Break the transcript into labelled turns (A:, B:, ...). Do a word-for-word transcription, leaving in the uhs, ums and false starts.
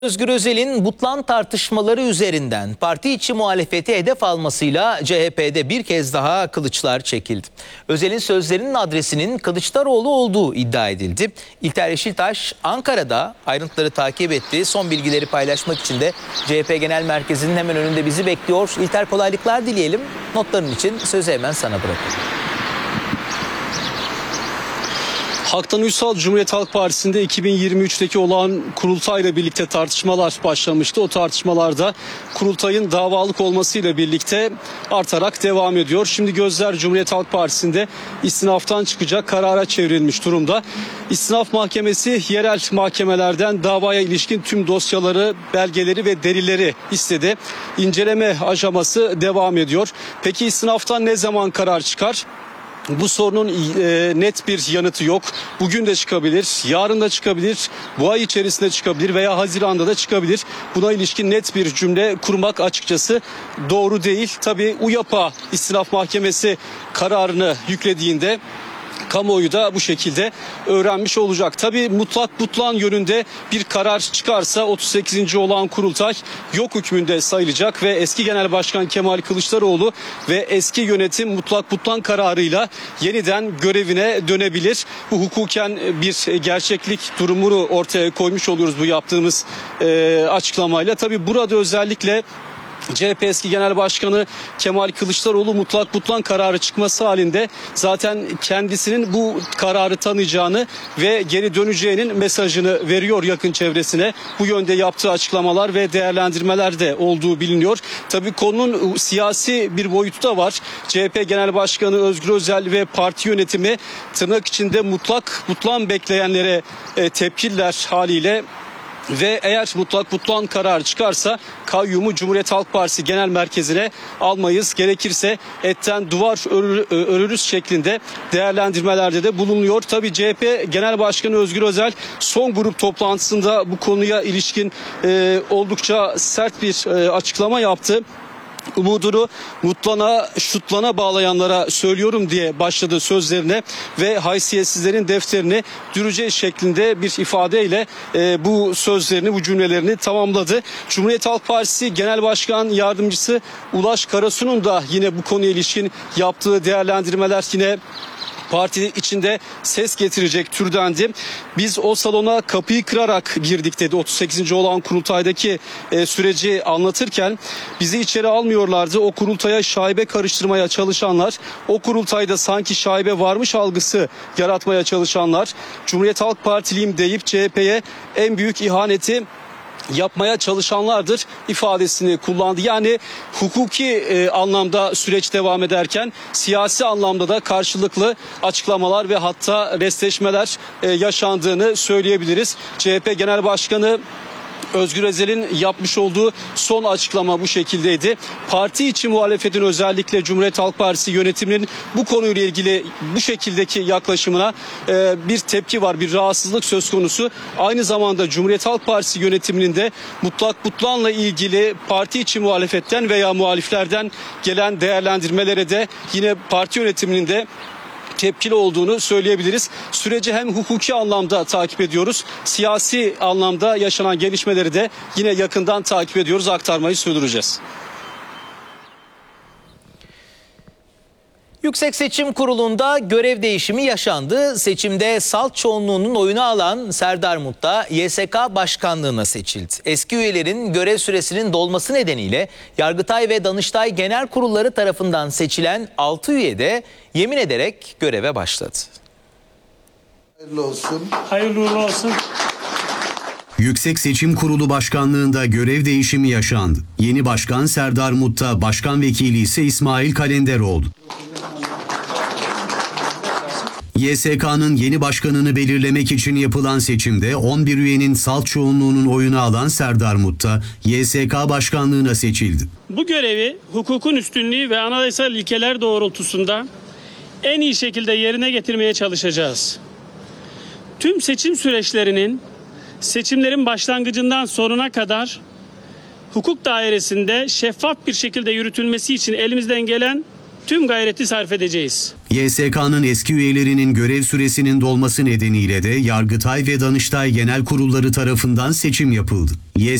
A: Özgür Özel'in Butlan tartışmaları üzerinden parti içi muhalefeti hedef almasıyla C H P'de bir kez daha kılıçlar çekildi. Özel'in sözlerinin adresinin Kılıçdaroğlu olduğu iddia edildi. İlter Yeşiltaş Ankara'da ayrıntıları takip etti. Son bilgileri paylaşmak için de C H P Genel Merkezi'nin hemen önünde bizi bekliyor. İlter, kolaylıklar dileyelim. Notların için sözü hemen sana bırakıyorum.
B: Haktan Uysal Cumhuriyet Halk Partisi'nde iki bin yirmi üçteki olağan kurultayla birlikte tartışmalar başlamıştı. O tartışmalarda kurultayın davalık olmasıyla birlikte artarak devam ediyor. Şimdi gözler Cumhuriyet Halk Partisi'nde istinaftan çıkacak karara çevrilmiş durumda. İstinaf Mahkemesi yerel mahkemelerden davaya ilişkin tüm dosyaları, belgeleri ve delilleri istedi. İnceleme aşaması devam ediyor. Peki istinaftan ne zaman karar çıkar? Bu sorunun e, net bir yanıtı yok. Bugün de çıkabilir, yarın da çıkabilir, bu ay içerisinde çıkabilir veya Haziran'da da çıkabilir. Buna ilişkin net bir cümle kurmak açıkçası doğru değil. Tabii UYAP'a istinaf mahkemesi kararını yüklediğinde kamuoyu da bu şekilde öğrenmiş olacak. Tabii mutlak butlan yönünde bir karar çıkarsa otuz sekizinci olağan kurultay yok hükmünde sayılacak ve eski Genel Başkan Kemal Kılıçdaroğlu ve eski yönetim mutlak butlan kararıyla yeniden görevine dönebilir. Bu hukuken bir gerçeklik durumunu ortaya koymuş oluyoruz bu yaptığımız e, açıklamayla. Tabii burada özellikle C H P eski Genel Başkanı Kemal Kılıçdaroğlu mutlak butlan kararı çıkması halinde zaten kendisinin bu kararı tanıyacağını ve geri döneceğinin mesajını veriyor yakın çevresine. Bu yönde yaptığı açıklamalar ve değerlendirmeler de olduğu biliniyor. Tabii konunun siyasi bir boyutu da var. C H P Genel Başkanı Özgür Özel ve parti yönetimi tırnak içinde mutlak butlan bekleyenlere e, tepkiler haliyle. Ve eğer mutlak butlan kararı çıkarsa kayyumu Cumhuriyet Halk Partisi Genel Merkezi'ne almayız. Gerekirse etten duvar örürüz şeklinde değerlendirmelerde de bulunuyor. Tabii C H P Genel Başkanı Özgür Özel son grup toplantısında bu konuya ilişkin e, oldukça sert bir e, açıklama yaptı. Umudunu mutlana, şutlana bağlayanlara söylüyorum diye başladı sözlerine ve haysiyetsizlerin defterini düreceğiz şeklinde bir ifadeyle e, bu sözlerini, bu cümlelerini tamamladı. Cumhuriyet Halk Partisi Genel Başkan Yardımcısı Ulaş Karasu'nun da yine bu konuya ilişkin yaptığı değerlendirmeler yine parti içinde ses getirecek türdendi. Biz o salona kapıyı kırarak girdik dedi. otuz sekizinci olağan kurultaydaki e, süreci anlatırken bizi içeri almıyorlardı. O kurultaya şaibe karıştırmaya çalışanlar, o kurultayda sanki şaibe varmış algısı yaratmaya çalışanlar, Cumhuriyet Halk Partiliyim deyip C H P'ye en büyük ihaneti yapmaya çalışanlardır ifadesini kullandı. Yani hukuki e, anlamda süreç devam ederken siyasi anlamda da karşılıklı açıklamalar ve hatta restleşmeler e, yaşandığını söyleyebiliriz. C H P Genel Başkanı Özgür Özel'in yapmış olduğu son açıklama bu şekildeydi. Parti içi muhalefetin, özellikle Cumhuriyet Halk Partisi yönetiminin bu konuyla ilgili bu şekildeki yaklaşımına e, bir tepki var, bir rahatsızlık söz konusu. Aynı zamanda Cumhuriyet Halk Partisi yönetiminin de mutlak butlanla ilgili parti içi muhalefetten veya muhaliflerden gelen değerlendirmelere de yine parti yönetiminin de tepkili olduğunu söyleyebiliriz. Süreci hem hukuki anlamda takip ediyoruz, siyasi anlamda yaşanan gelişmeleri de yine yakından takip ediyoruz, aktarmayı sürdüreceğiz.
A: Yüksek Seçim Kurulu'nda görev değişimi yaşandı. Seçimde salt çoğunluğunun oyunu alan Serdar Mutlu Y S K başkanlığına seçildi. Eski üyelerin görev süresinin dolması nedeniyle Yargıtay ve Danıştay Genel Kurulları tarafından seçilen altı üye de yemin ederek göreve başladı.
C: Hayırlı olsun.
D: Hayırlı uğurlu olsun.
E: Yüksek Seçim Kurulu Başkanlığında görev değişimi yaşandı. Yeni başkan Serdar Mutlu, başkan vekili ise İsmail Kalender oldu. Y S K'nın yeni başkanını belirlemek için yapılan seçimde on bir üyenin salt çoğunluğunun oyunu alan Serdar Mutlu, Y S K başkanlığına seçildi.
D: Bu görevi hukukun üstünlüğü ve anayasal ilkeler doğrultusunda en iyi şekilde yerine getirmeye çalışacağız. Tüm seçim süreçlerinin seçimlerin başlangıcından sonuna kadar hukuk dairesinde şeffaf bir şekilde yürütülmesi için elimizden gelen tüm gayreti sarf edeceğiz.
E: Y S K'nın eski üyelerinin görev süresinin dolması nedeniyle de Yargıtay ve Danıştay Genel Kurulları tarafından seçim yapıldı.